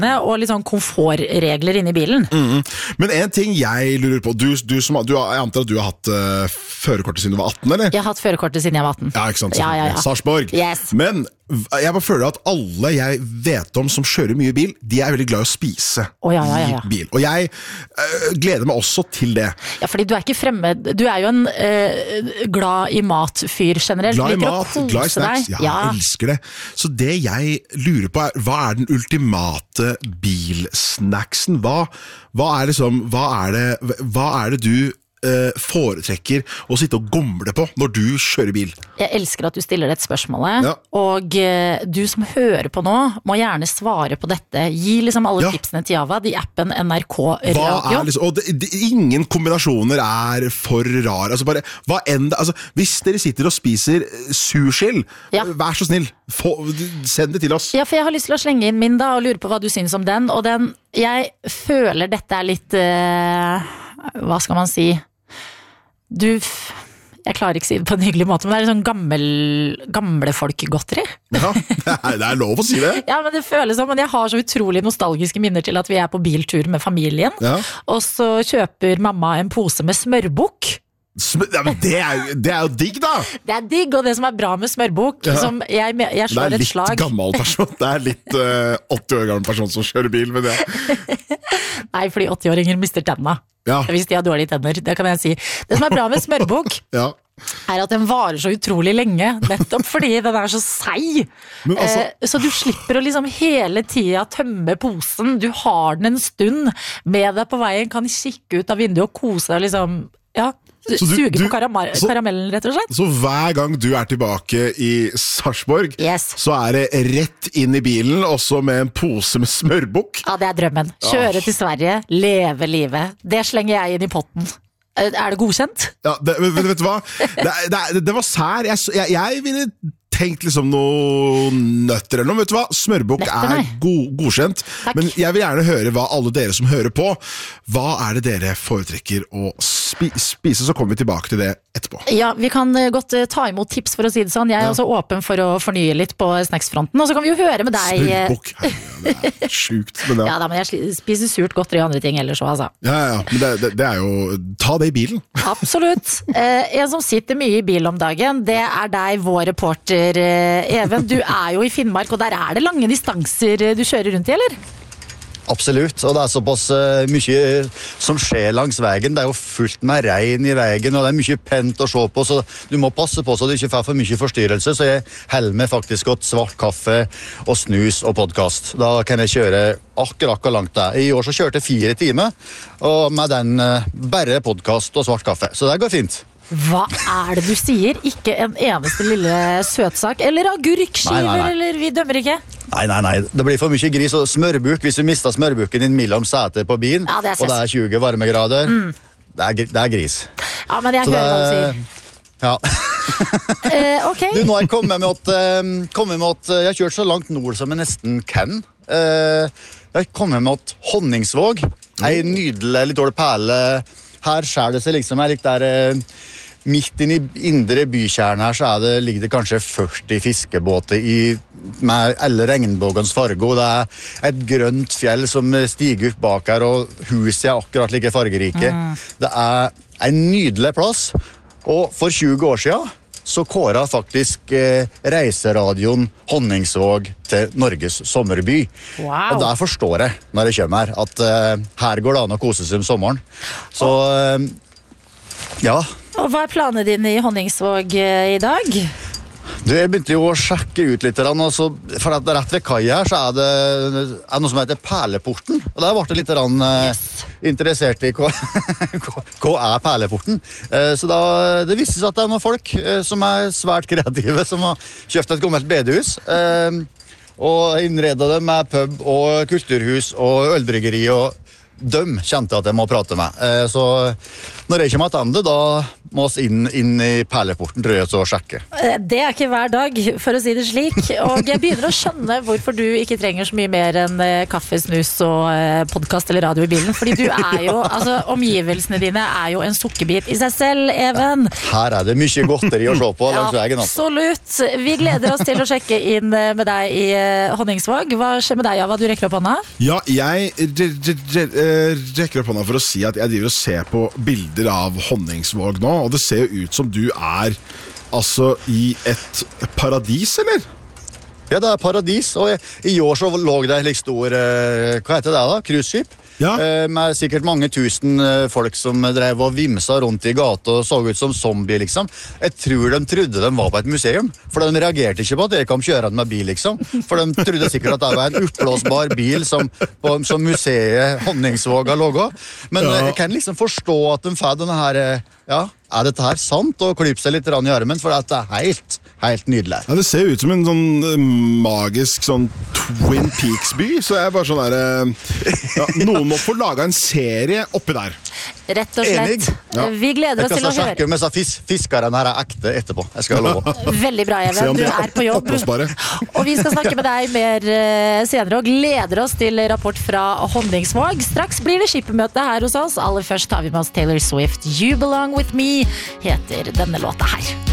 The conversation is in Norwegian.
og litt sånn komfortregler inne i bilen. Men en ting jeg lurer på, jeg antar at du har hatt førerkortet siden du var 18, eller? Jeg har hatt førerkortet siden jeg var 18. Ja, ikke sant? Ja. Sarpsborg. Yes. Men jeg bare føler at alle jeg vet om som kjører mye bil, de er veldig glad i å spise i bil. Og jeg gleder meg også til det. Ja, fordi du er ikke fremmed. Du er jo en glad i mat-fyr generelt. Glad i mat, glad i snacks. Ja, jeg elsker det. Så det jeg lurer på er, hva er den ultimate bilsnacksen? Hva er det du foretrekker å sitte og gomle på når du kjører bil? Jeg elsker at du stiller dette spørsmålet, og du som hører på nå må gjerne svare på dette. Gi liksom alle tipsene til Javad i appen NRK Radio. Ingen kombinasjoner er for rar. Altså bare, hvis dere sitter og spiser sursild, vær så snill, send det til oss. Ja, for jeg har lyst til å slenge inn min da, og lure på hva du synes om den, og jeg føler dette er litt, hva skal man si? Jeg klarer ikke å si det på en hyggelig måte, men det er sånn gamle folkegodteri. Ja, det er lov å si det. Ja, men det føles som, men jeg har så utrolig nostalgiske minner til at vi er på biltur med familien, og så kjøper mamma en pose med smørbukk. Ja, men det er jo digg da. Det er digg, og det som er bra med smørbukk som jeg slår et slag. Det er litt gammel person. Det er litt 80 år gammel person som kjører bil med det. Nei, fordi 80-åringer mister tennene hvis de har dårlige tenner, det kan jeg si. Det som er bra med smørbukk er at den varer så utrolig lenge, nettopp fordi den er så seig. Så du slipper å liksom hele tiden tømme posen. Du har den en stund med deg på veien, kan kikke ut av vinduet og kose deg liksom, suge på karamellen, rett og slett. Så hver gang du er tilbake i Sarpsborg, så er det rett inn i bilen, også med en pose med smørbukk. Ja, det er drømmen. Kjøre til Sverige, leve livet. Det slenger jeg inn i potten. Er det godkjent? Ja, vet du hva? Det var sær. Jeg ville tenkt liksom noen nøtter eller noe, vet du hva? Smørbukk er godkjent, men jeg vil gjerne høre hva alle dere som hører på, hva er det dere foretrekker å spise, så kommer vi tilbake til det etterpå. Ja, vi kan godt ta imot tips, for å si det sånn. Jeg er også åpen for å fornye litt på snacksfronten, og så kan vi jo høre med deg. Smørbukk, det er sjukt. Men ja, men jeg spiser surt godteri og andre ting ellers også, altså. Ja, men det er jo, ta det i bilen. Absolutt. En som sitter mye i bil om dagen, det er deg, vår reporter Even. Du er jo i Finnmark, og der er det lange distanser du kjører rundt i, eller? Absolutt, og det er såpass mye som skjer langs veien. Det er jo fullt med regn i veien, og det er mye pent å se på, så du må passe på så du ikke får for mye forstyrrelse, så jeg heller meg faktisk godt svart kaffe og snus og podcast. Da kan jeg kjøre akkurat hvor langt det er. I år så kjørte jeg 4 timer, og med den bare podcast og svart kaffe, så det går fint. Hva er det du sier? Ikke en eneste lille søtsak, eller agurkskiver, eller vi dømmer ikke? Nei, det blir for mye gris og smørbuk. Hvis du mister smørbukken din mellom setet på bilen, og det er 20 varmegrader, det er gris. Ja, men jeg hører hva du sier. Ja. Okay. Du, nå har jeg kommet med at jeg har kjørt så langt nord som jeg nesten kan. Jeg har kommet med at Honningsvåg, en nydelig, litt dårlig perle. Her skjer det seg liksom, jeg likte der midt inn i indre bykjern her, så ligger det kanskje 40 fiskebåter med alle regnbågens farge, og det er et grønt fjell som stiger opp bak her, og huset er akkurat like fargerike. Det er en nydelig plass, og for 20 år siden så kåret faktisk reiseradioen Honningsvåg til Norges sommerby. Wow. Og der forstår jeg, når jeg kommer her, at her går det an å kose seg om sommeren. Så, ja. Og hva er planene dine i Honningsvåg i dag? Du, jeg begynte jo å sjekke ut litt, for at rett ved kai her så er det noe som heter Perleporten, og der ble jeg litt interessert i hva er Perleporten. Så det viste seg at det er noen folk som er svært kreative, som har kjøpt et gammelt bedehus, og innredet det med pub og kulturhus og ølbryggeri, og de kjente at jeg må prate med. Så når jeg kommer til det, da må oss inn I perleporten, tror jeg, så sjekke. Det ikke hver dag, for å si det slik. Og jeg begynner å skjønne hvorfor du ikke trenger så mye mer enn kaffe, snus og podcast eller radio I bilen. Fordi du jo, altså omgivelsene dine jo en sukkerbit I seg selv, Even. Her det mye godteri å se på langs veien. Absolutt. Vi gleder oss til å sjekke inn med deg I Honningsvåg. Hva skjer med deg, Java? Du rekker opp hånda? Ja, jeg rekker opp hånda for å si at jeg driver og ser på bilder av Honningsvåg nå, og det ser jo ut som du altså I et paradis, eller? Ja, det paradis, og I år så lå det en stor, hva heter det da? Cruiseskip? Ja. Med sikkert mange tusen folk som drev og vimsa rundt I gata og så ut som zombie, liksom. Jeg tror de trodde de var på et museum, for de reagerte ikke på at jeg kom kjørende med bil, liksom. For de trodde sikkert at det var en oppblåsbar bil som museet Honningsvåg har logget. Men jeg kan liksom forstå at de får denne her, ja, dette her sant? Og klippe seg litt I armen, for det helt nydelig. Ja, det ser ut som en sånn magisk sånn Twin Peaks-by, så jeg bare sånn ja, noen må få laget en serie oppi der. Rett og slett. Ja. Vi gleder oss til å høre. Jeg skal sjekke med fiskeren her ekte etterpå. Jeg skal love. Veldig bra, Even. Du på jobb. Og vi skal snakke med deg mer senere, og gleder oss til rapport fra Honningsvåg. Straks blir det skippermøte her hos oss. Aller først tar vi med oss Taylor Swift. You Belong With Me heter denne låta her.